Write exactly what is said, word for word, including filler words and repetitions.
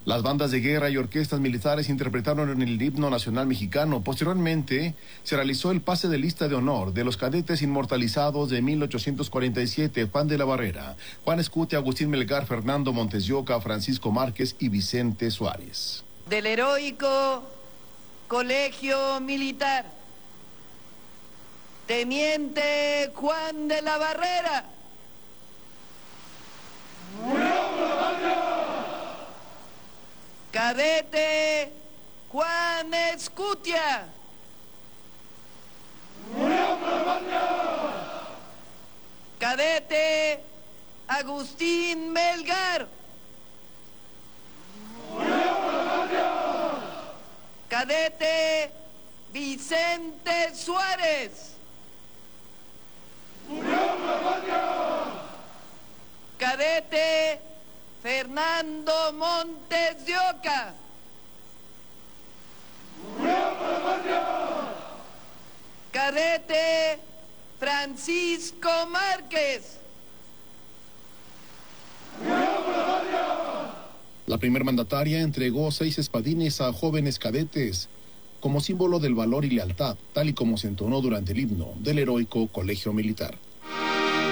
Las bandas de guerra y orquestas militares interpretaron en el himno nacional mexicano. Posteriormente, se realizó el pase de lista de honor de los cadetes inmortalizados de mil ochocientos cuarenta y siete, Juan de la Barrera, Juan Escutia, Agustín Melgar, Fernando Montes de Oca, Francisco Márquez y Vicente Suárez. Del heroico Colegio Militar, Teniente Juan de la Barrera. Cadete Juan Escutia. Cadete Agustín Melgar. Cadete Vicente Suárez. Cadete Fernando Montes de Oca. Cadete Francisco Márquez. La primer mandataria entregó seis espadines a jóvenes cadetes como símbolo del valor y lealtad, tal y como se entonó durante el himno del heroico Colegio Militar.